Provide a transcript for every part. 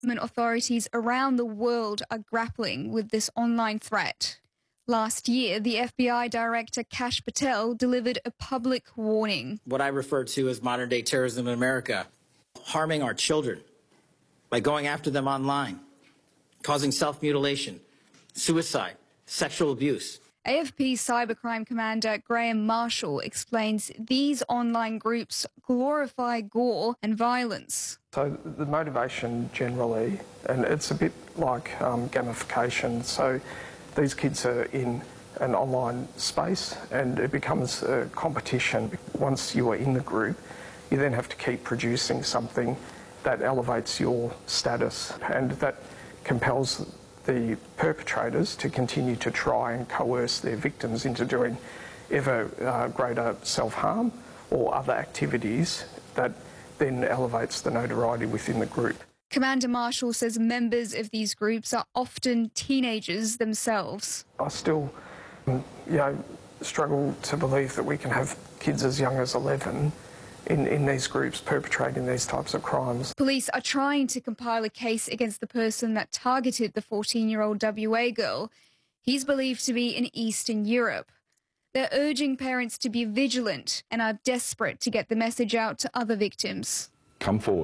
Authorities around the world are grappling with this online threat. Last year, the FBI Director Kash Patel delivered a public warning. What I refer to as modern-day terrorism in America, harming our children by going after them online, causing self-mutilation, suicide, sexual abuse. AFP cybercrime commander Graham Marshall explains these online groups glorify gore and violence. So the motivation generally, and it's a bit like gamification, so these kids are in an online space and it becomes a competition. Once you are in the group, you then have to keep producing something that elevates your status, and that compels the perpetrators to continue to try and coerce their victims into doing ever greater self-harm or other activities that then elevates the notoriety within the group. Commander Marshall says members of these groups are often teenagers themselves. I still, struggle to believe that we can have kids as young as 11 in these groups perpetrating these types of crimes. Police are trying to compile a case against the person that targeted the 14-year-old WA girl. He's believed to be in Eastern Europe. They're urging parents to be vigilant and are desperate to get the message out to other victims. Come forward.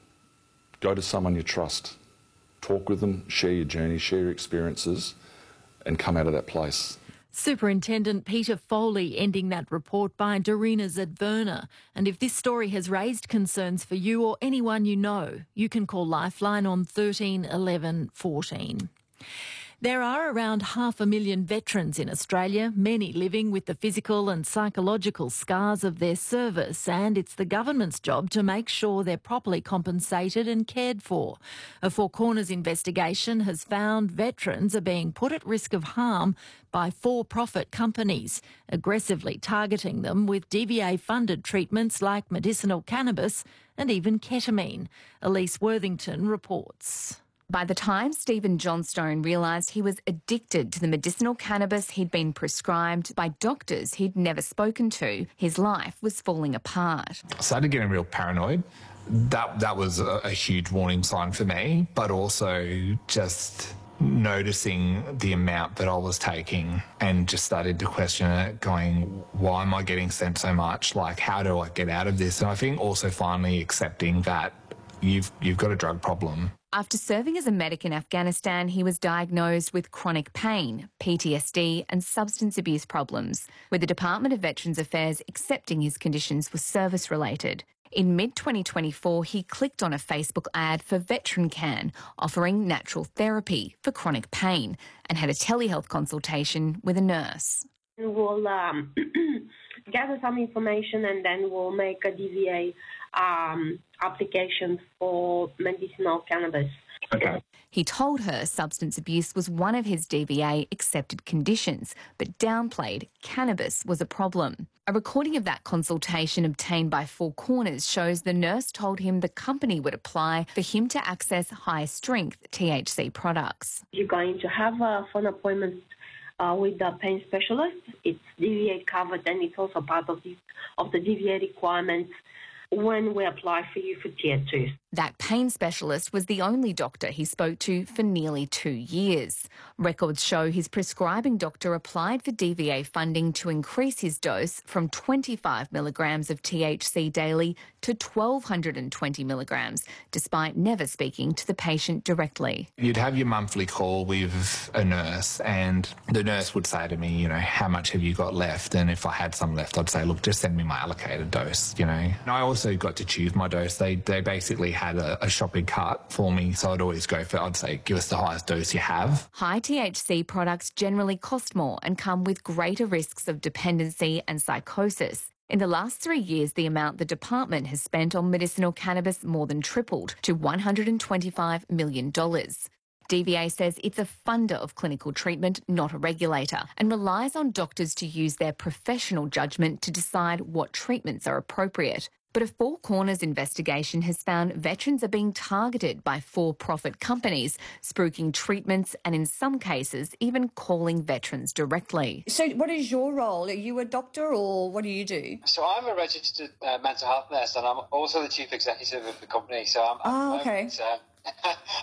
Go to someone you trust. Talk with them, share your journey, share your experiences, and come out of that place. Superintendent Peter Foley ending that report by Dorina Zedverna. And if this story has raised concerns for you or anyone you know, you can call Lifeline on 13 11 14. There are around 500,000 veterans in Australia, many living with the physical and psychological scars of their service, and it's the government's job to make sure they're properly compensated and cared for. A Four Corners investigation has found veterans are being put at risk of harm by for-profit companies, aggressively targeting them with DVA-funded treatments like medicinal cannabis and even ketamine. Elise Worthington reports. By the time Stephen Johnstone realised he was addicted to the medicinal cannabis he'd been prescribed by doctors he'd never spoken to, his life was falling apart. I started getting real paranoid. That was a huge warning sign for me, but also just noticing the amount that I was taking and just started to question it, going, why am I getting sent so much? Like, how do I get out of this? And I think also finally accepting that you've got a drug problem. After serving as a medic in Afghanistan, he was diagnosed with chronic pain, PTSD and substance abuse problems, with the Department of Veterans Affairs accepting his conditions were service-related. In mid-2024, he clicked on a Facebook ad for VeteranCan, offering natural therapy for chronic pain, and had a telehealth consultation with a nurse. We'll gather some information and then we'll make a DVA application for medicinal cannabis. Okay. He told her substance abuse was one of his DVA accepted conditions, but downplayed cannabis was a problem. A recording of that consultation obtained by Four Corners shows the nurse told him the company would apply for him to access high-strength THC products. You're going to have a phone appointment with the pain specialist. It's DVA covered and it's also part of the DVA requirements when we apply for you for Tier 2. That pain specialist was the only doctor he spoke to for nearly 2 years. Records show his prescribing doctor applied for DVA funding to increase his dose from 25 milligrams of THC daily to 1,220 milligrams, despite never speaking to the patient directly. You'd have your monthly call with a nurse and the nurse would say to me, how much have you got left? And if I had some left, I'd say, look, just send me my allocated dose, And I also got to choose my dose. They basically had a shopping cart for me, so I'd always go for, I'd say, give us the highest dose you have. High THC products generally cost more and come with greater risks of dependency and psychosis. In the last 3 years, the amount the department has spent on medicinal cannabis more than tripled to $125 million. DVA says it's a funder of clinical treatment, not a regulator, and relies on doctors to use their professional judgment to decide what treatments are appropriate. But a Four Corners investigation has found veterans are being targeted by for-profit companies, spruiking treatments and in some cases even calling veterans directly. So what is your role? Are you a doctor or what do you do? So I'm a registered mental health nurse and I'm also the chief executive of the company. So I'm okay.